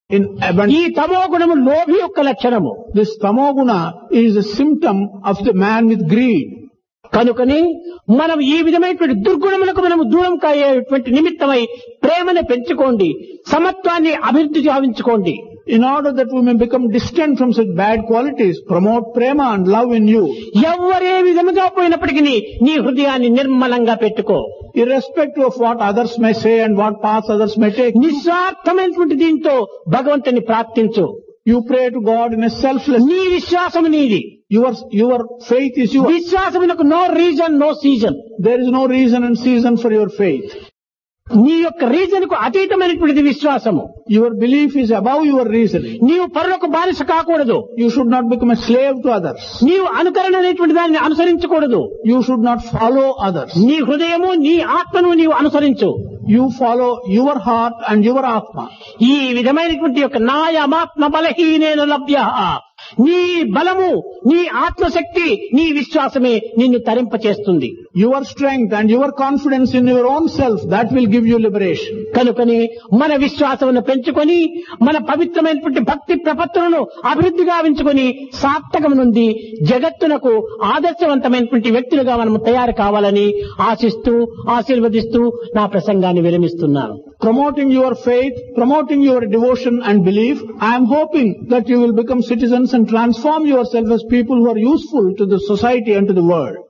in abundance. ఈ తమో గుణము లోభి యొక్క లక్షణము. This tamoguna is a symptom of the man with greed. కనుకని మనం ఈ విధమైనటువంటి దుర్గుణములకు మనము దూరం కాయేటువంటి నిమిత్తమై ప్రేమను పెంచుకోండి, సమత్వాన్ని అభివృద్ధి గావించుకోండి. In order that we may become distant from such bad qualities, promote prema and love in you. ఎవరే విధముగా పోయినప్పటికీ నీ హృదయాన్ని నిర్మలంగా పెట్టుకో. Irrespective of what others may say and what paths others may take, నిస్వార్థమైనటువంటి దీంతో భగవంతుని ప్రార్థించు. you pray to God in a selfless. నీ విశ్వాసము నీది. Your faith is yours. విశ్వాసమునకు no reason no season. There is no reason and season for your faith. నీ యొక్క reason కు అతీతమైనటువంటిది విశ్వాసము. Your belief is above your reasoning. నీవు పరులకు బానిస కాకూడదు. You should not become a slave to others. నీవు అనుకరణ అనేటువంటి దాన్ని అనుసరించకూడదు. You should not follow others. నీ హృదయము నీ ఆత్మను నీవు అనుసరించు. You follow your heart and your atma. ఈ విధమైనటువంటి యొక్క నాయమాత్మ బలహీనేన లభ్య. నీ బలము, నీ ఆత్మశక్తి, నీ విశ్వాసమే నిన్ను తరింపచేస్తుంది. Your strength and your confidence in your own self, that will give you liberation. కనుకని మన విశ్వాసమును పెంచుకొని మన పవిత్రమైనటువంటి భక్తి ప్రపత్తులను అభివృద్ధి గావించుకొని సార్థకం నుండి జగత్తునకు ఆదర్శవంతమైనటువంటి వ్యక్తులుగా మనం తయారు కావాలని ఆశిస్తూ ఆశీర్వదిస్తూ నా ప్రసంగాన్ని విరమిస్తున్నాను. Promoting your faith, promoting your devotion and belief, I am hoping that you will become citizens and transform yourself as people who are useful to the society and to the world.